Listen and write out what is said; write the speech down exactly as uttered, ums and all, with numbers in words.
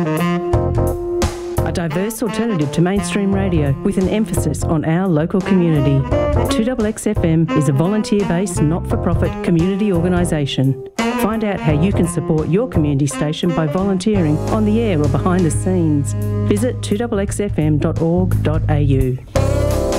A diverse alternative to mainstream radio with an emphasis on our local community. two X X F M is a volunteer-based, not-for-profit community organisation. Find out how you can support your community station by volunteering on the air or behind the scenes. Visit two X X F M dot org dot A U.